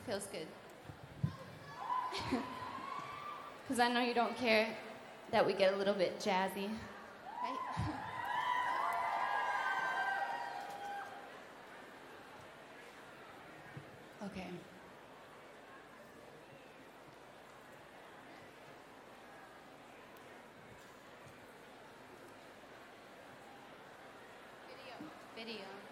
Feels good. Because I know you don't care that we get a little bit jazzy, right? Okay. Video.